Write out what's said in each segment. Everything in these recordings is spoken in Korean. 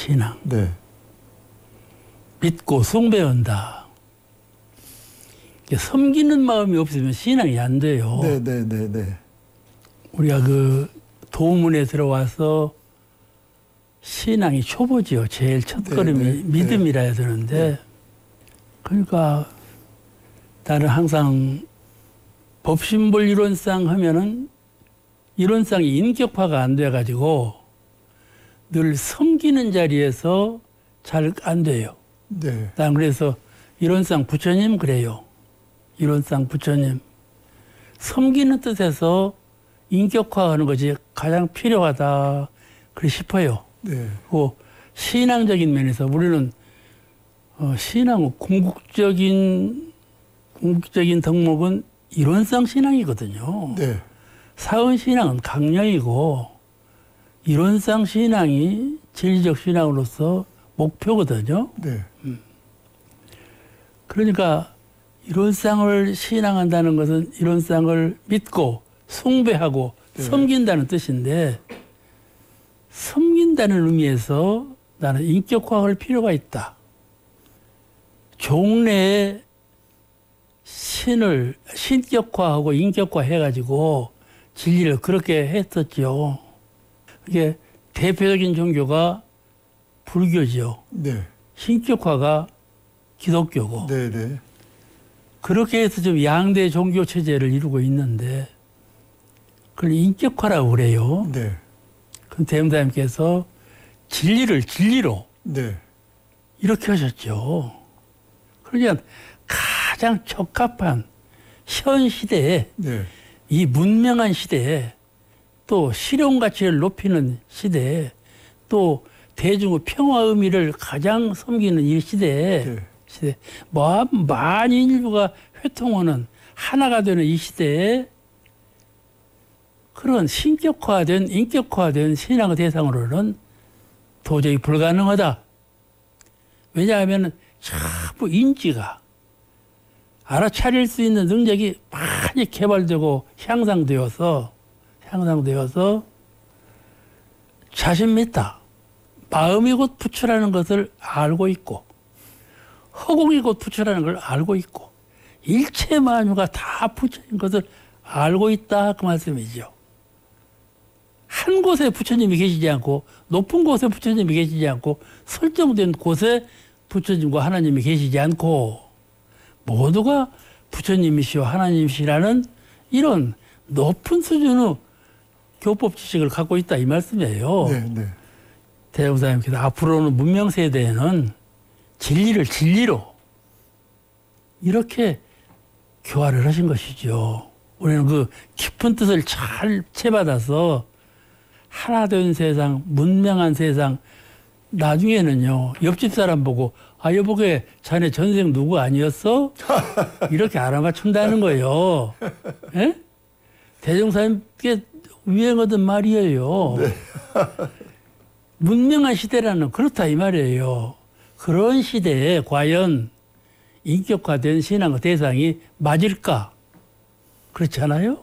신앙. 네. 믿고 숭배한다. 섬기는 마음이 없으면 신앙이 안 돼요. 네. 우리가 그 도문에 들어와서 신앙이 초보지요. 제일 첫 걸음이 믿음이라 해야 되는데 그러니까 나는 항상 법신불 이론상 하면은 이론상이 인격화가 안 돼가지고 늘 섬기는 자리에서 잘 안 돼요. 네. 난 그래서 이론상 부처님 그래요. 이론상 부처님. 섬기는 뜻에서 인격화하는 것이 가장 필요하다. 그래 싶어요. 네. 그 신앙적인 면에서 우리는 신앙은 궁극적인 덕목은 이론상 신앙이거든요. 네. 사은 신앙은 강령이고 이론상 신앙이 진리적 신앙으로서 목표거든요. 네. 그러니까 이론상을 신앙한다는 것은 이론상을 믿고 숭배하고 섬긴다는 뜻인데 섬긴다는 의미에서 나는 인격화할 필요가 있다. 종래에 신을 신격화하고 인격화해가지고 진리를 그렇게 했었죠. 이게 대표적인 종교가 불교죠. 네. 신격화가 기독교고. 네. 그렇게 해서 좀 양대 종교 체제를 이루고 있는데 그걸 인격화라고 그래요. 네. 그럼 대음사님께서 진리를 진리로 네. 이렇게 하셨죠. 그러니까 가장 적합한 현 시대에 네. 이 문명한 시대에 또 실용 가치를 높이는 시대에 또 대중의 평화 의미를 가장 섬기는 이 시대에 많은 인류가 회통하는 하나가 되는 이 시대에 그런 신격화된 인격화된 신앙의 대상으로는 도저히 불가능하다. 왜냐하면 전부 인지가 알아차릴 수 있는 능력이 많이 개발되고 향상되어서 자신 믿다. 마음이 곧 부처라는 것을 알고 있고 허공이 곧 부처라는 걸 알고 있고 일체 만유가 다 부처인 것을 알고 있다 그 말씀이죠. 한 곳에 부처님이 계시지 않고 높은 곳에 부처님이 계시지 않고 설정된 곳에 부처님과 하나님이 계시지 않고 모두가 부처님이시오 하나님이시라는 이런 높은 수준의 교법 지식을 갖고 있다 이 말씀이에요. 네. 대웅사님께서 앞으로는 문명 세대에는 진리를 진리로 이렇게 교화를 하신 것이죠. 우리는 그 깊은 뜻을 잘 채받아서 하나 된 세상, 문명한 세상, 나중에는요, 옆집 사람 보고, 아, 여보게, 자네 전생 누구 아니었어? 이렇게 알아맞춘다는 거예요. 예? 대종사님께 유행하던 말이에요. 네. 문명한 시대라는 그렇다 이 말이에요. 그런 시대에 과연 인격화된 신앙의 대상이 맞을까? 그렇지 않아요?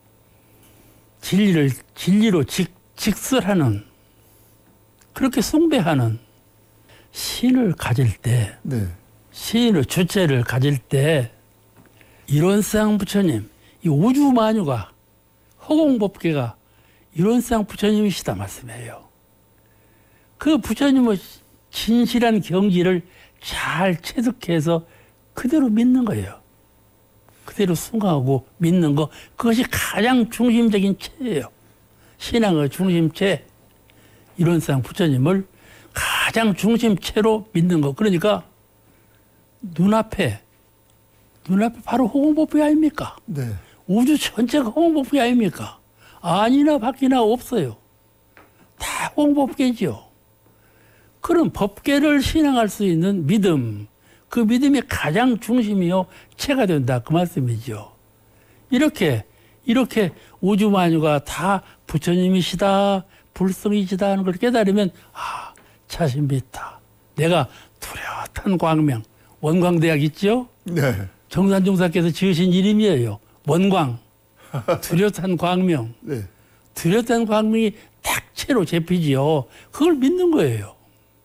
진리를 진리로 직설하는 그렇게 숭배하는 신을 가질 때 신의 주체를 가질 때 이론상 부처님 이 우주 만유가 허공법계가 이론상 부처님이시다 말씀이에요. 그 부처님의 진실한 경지를 잘 체득해서 그대로 믿는 거예요. 그대로 순응하고 믿는 거 그것이 가장 중심적인 체예요. 신앙의 중심체 이론상 부처님을 가장 중심체로 믿는 거. 그러니까 눈앞에 바로 허공법계 아닙니까? 네. 우주 전체가 허공법계 아닙니까? 아니나 밖이나 없어요. 다 허공법계죠. 그런 법계를 신앙할 수 있는 믿음, 그 믿음이 가장 중심이요 체가 된다 그 말씀이죠. 이렇게 우주 만유가 다 부처님이시다, 불성이시다 하는 걸 깨달으면 자신 믿다. 내가 뚜렷한 광명, 원광대학 있죠? 네. 정산종사께서 지으신 이름이에요. 원광, 뚜렷한 광명. 네. 뚜렷한 광명이 탁체로 잡히지요. 그걸 믿는 거예요.